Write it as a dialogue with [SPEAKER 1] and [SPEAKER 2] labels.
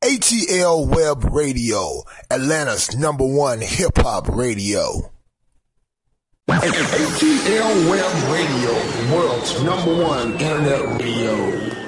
[SPEAKER 1] ATL Web Radio, Atlanta's #1 hip-hop radio. ATL Web Radio, the world's #1 internet radio.